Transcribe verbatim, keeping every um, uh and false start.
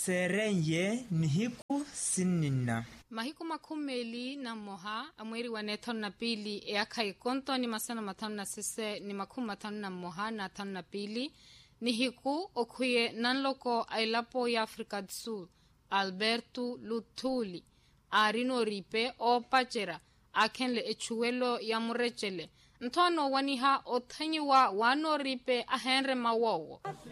serenye nihiku sinina. Mahiku makumeli na moha amweri wa netano na pili e aka ikonto ni masana matano na sise ni makumu matano na moha na tano na pili ni hiku okuye nanloko ailapo ya Afrika du Sul Alberto Lutuli arino ripe o pachera akenle echuelo ya murechele ntono waniha otanyiwa wano ripe ahenre mawowo.